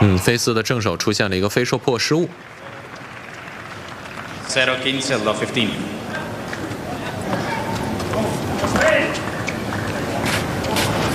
菲斯的正手出现了一个飞兽破失误。 0-15 15.